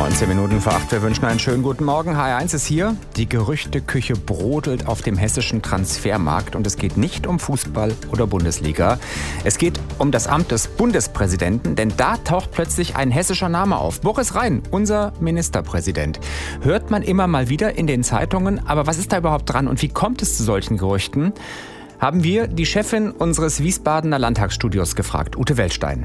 19 Minuten vor 8. Wir wünschen einen schönen guten Morgen. HR1 ist hier. Die Gerüchteküche brodelt auf dem hessischen Transfermarkt. Und es geht nicht um Fußball oder Bundesliga. Es geht um das Amt des Bundespräsidenten. Denn da taucht plötzlich ein hessischer Name auf. Boris Rhein, unser Ministerpräsident. Hört man immer mal wieder in den Zeitungen. Aber was ist da überhaupt dran und wie kommt es zu solchen Gerüchten? Haben wir die Chefin unseres Wiesbadener Landtagsstudios gefragt, Ute Weltstein.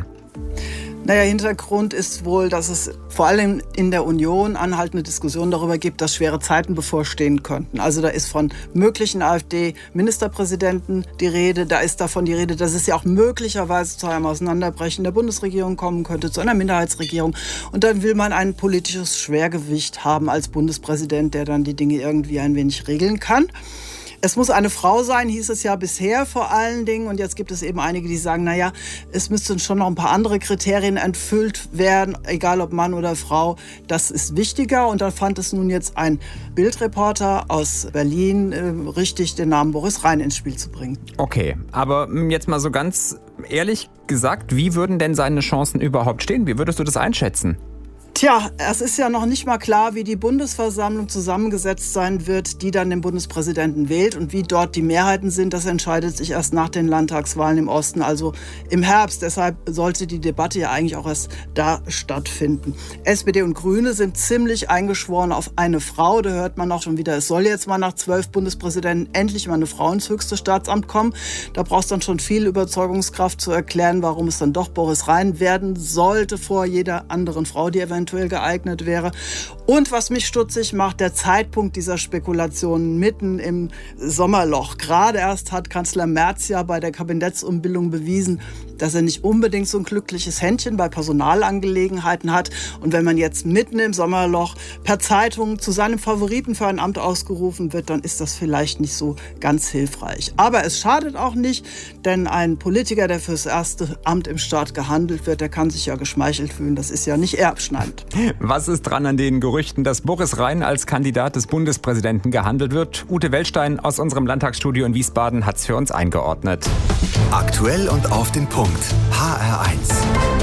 Naja, Hintergrund ist wohl, dass es vor allem in der Union anhaltende Diskussionen darüber gibt, dass schwere Zeiten bevorstehen könnten. Also da ist von möglichen AfD-Ministerpräsidenten die Rede. Da ist davon die Rede, dass es ja auch möglicherweise zu einem Auseinanderbrechen der Bundesregierung kommen könnte, zu einer Minderheitsregierung. Und dann will man ein politisches Schwergewicht haben als Bundespräsident, der dann die Dinge irgendwie ein wenig regeln kann. Es muss eine Frau sein, hieß es ja bisher vor allen Dingen. Und jetzt gibt es eben einige, die sagen, naja, es müssten schon noch ein paar andere Kriterien erfüllt werden, egal ob Mann oder Frau. Das ist wichtiger. Und da fand es nun jetzt ein Bildreporter aus Berlin richtig, den Namen Boris Rhein ins Spiel zu bringen. Okay, aber jetzt mal so ganz ehrlich gesagt, wie würden denn seine Chancen überhaupt stehen? Wie würdest du das einschätzen? Tja, es ist ja noch nicht mal klar, wie die Bundesversammlung zusammengesetzt sein wird, die dann den Bundespräsidenten wählt. Und wie dort die Mehrheiten sind, das entscheidet sich erst nach den Landtagswahlen im Osten, also im Herbst. Deshalb sollte die Debatte ja eigentlich auch erst da stattfinden. SPD und Grüne sind ziemlich eingeschworen auf eine Frau. Da hört man auch schon wieder, es soll jetzt mal nach 12 Bundespräsidenten endlich mal eine Frau ins höchste Staatsamt kommen. Da brauchst du dann schon viel Überzeugungskraft zu erklären, warum es dann doch Boris Rhein werden sollte vor jeder anderen Frau, die eventuell geeignet wäre. Und was mich stutzig macht, der Zeitpunkt dieser Spekulationen mitten im Sommerloch. Gerade erst hat Kanzler Merz ja bei der Kabinettsumbildung bewiesen, dass er nicht unbedingt so ein glückliches Händchen bei Personalangelegenheiten hat. Und wenn man jetzt mitten im Sommerloch per Zeitung zu seinem Favoriten für ein Amt ausgerufen wird, dann ist das vielleicht nicht so ganz hilfreich. Aber es schadet auch nicht, denn ein Politiker, der fürs erste Amt im Staat gehandelt wird, der kann sich ja geschmeichelt fühlen. Das ist ja nicht erbschneidend. Was ist dran an den Gerüchten, dass Boris Rhein als Kandidat des Bundespräsidenten gehandelt wird? Ute Weltstein aus unserem Landtagsstudio in Wiesbaden hat es für uns eingeordnet. Aktuell und auf den Punkt. HR1.